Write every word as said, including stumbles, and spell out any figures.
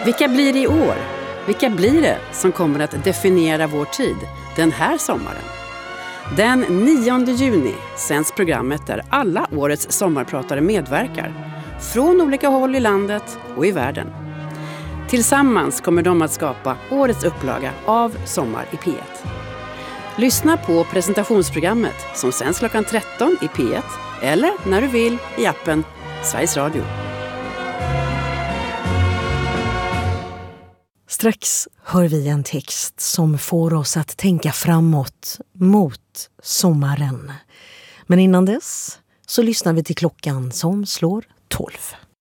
Vilka blir det i år? Vilka blir det som kommer att definiera vår tid den här sommaren? Den nionde juni sänds programmet där alla årets sommarpratare medverkar. Från olika håll i landet och i världen. Tillsammans kommer de att skapa årets upplaga av Sommar i P ett. Lyssna på presentationsprogrammet som sänds klockan tretton i P ett eller när du vill i appen Sveriges Radio. Strax hör vi en text som får oss att tänka framåt mot sommaren. Men innan dess så lyssnar vi till klockan som slår tolv.